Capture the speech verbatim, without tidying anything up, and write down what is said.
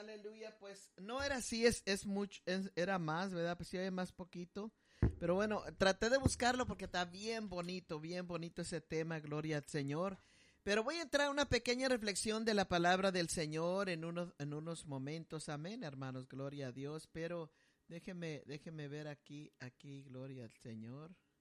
aleluya, pues no era así, es, es mucho, es- era más, ¿verdad? Pues sí hay más poquito. Pero bueno, traté de buscarlo porque está bien bonito, bien bonito ese tema, gloria al Señor. Pero voy a entrar a una pequeña reflexión de la palabra del Señor en unos, en unos momentos, amén, hermanos, gloria a Dios. Pero déjeme, déjeme ver aquí, aquí, gloria al Señor.